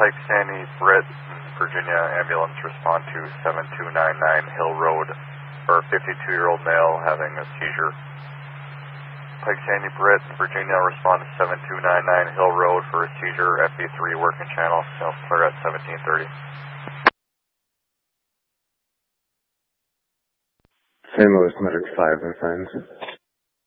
Pike Sandy Britt, Virginia, ambulance respond to 7299 Hill Road for a 52-year-old male having a seizure. Pike Sandy Britt, Virginia, respond to 7299 Hill Road for a seizure, FB3 working channel, clear at 1730. St. Louis Medic 5 and signs.